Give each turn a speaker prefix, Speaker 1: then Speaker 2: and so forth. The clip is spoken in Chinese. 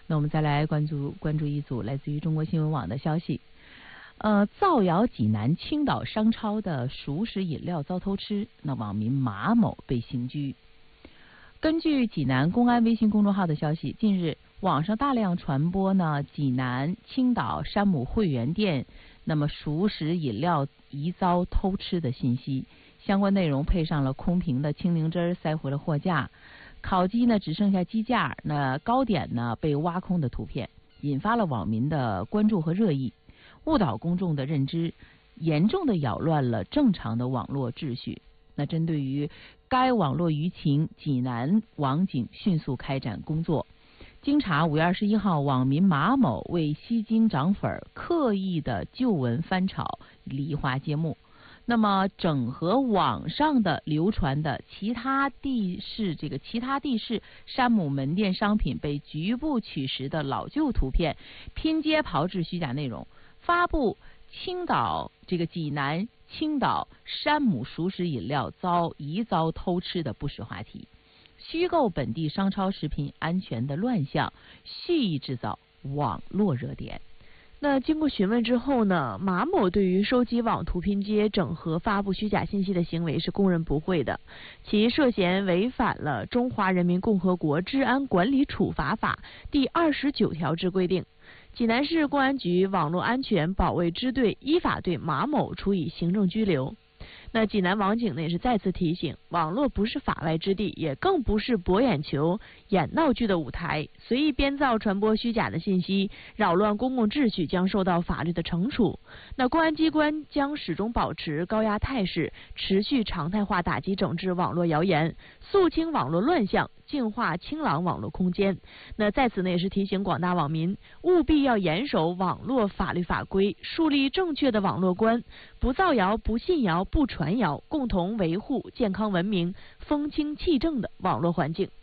Speaker 1: 那我们再来关注一组来自于中国新闻网的消息。造谣济南青岛商超的熟食饮料遭偷吃，那网民马某被刑拘。根据济南公安微信公众号的消息，近日网上大量传播呢济南青岛山姆汇源店那么熟食饮料疑遭偷吃的信息，相关内容配上了空瓶的青柠汁塞回了货架，烤鸡呢只剩下鸡架，那糕点呢被挖空的图片，引发了网民的关注和热议，误导公众的认知，严重的扰乱了正常的网络秩序。那针对于该网络舆情，济南网警迅速开展工作。经查，5月21号，网民马某为吸睛涨粉，刻意的旧闻翻炒，梨花揭幕。那么，整合网上的流传的其他地市山姆门店商品被局部取实的老旧图片，拼接炮制虚假内容，发布济南青岛山姆熟食饮料疑遭偷吃的不实话题，虚构本地商超食品安全的乱象，蓄意制造网络热点。
Speaker 2: 那经过询问之后呢，马某对于收集网图拼接、整合、发布虚假信息的行为是供认不讳的，其涉嫌违反了《中华人民共和国治安管理处罚法》第29条之规定。济南市公安局网络安全保卫支队依法对马某处以行政拘留。那济南网警呢也是再次提醒，网络不是法外之地，也更不是博眼球、演闹剧的舞台，随意编造、传播虚假的信息，扰乱公共秩序，将受到法律的惩处。那公安机关将始终保持高压态势，持续常态化打击整治网络谣言，肃清网络乱象，净化清朗网络空间。那在此呢也是提醒广大网民，务必要严守网络法律法规，树立正确的网络观，不造谣、不信谣、不传谣，共同维护健康文明、风清气正的网络环境。